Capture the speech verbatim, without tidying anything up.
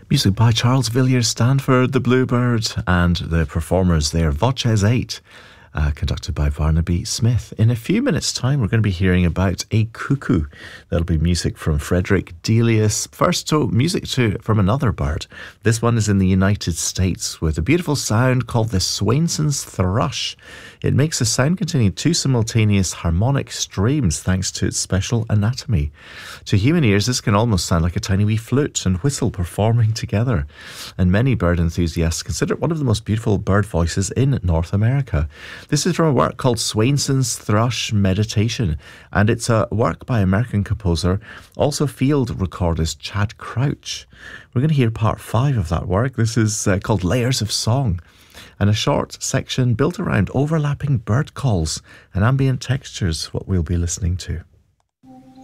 Music by Charles Villiers Stanford, the Bluebird, and the performers there, Voces eight, uh, conducted by Barnaby Smith. In a few minutes' time, we're going to be hearing about a cuckoo. That'll be music from Frederick Delius. First, so music to, from another bird. This one is in the United States with a beautiful sound called the Swainson's thrush. It makes a sound containing two simultaneous harmonic streams thanks to its special anatomy. To human ears, this can almost sound like a tiny wee flute and whistle performing together. And many bird enthusiasts consider it one of the most beautiful bird voices in North America. This is from a work called Swainson's Thrush Meditation, and it's a work by American composer, also field recordist Chad Crouch. We're going to hear part five of that work. This is uh, called Layers of Song, and a short section built around overlapping bird calls and ambient textures, what we'll be listening to.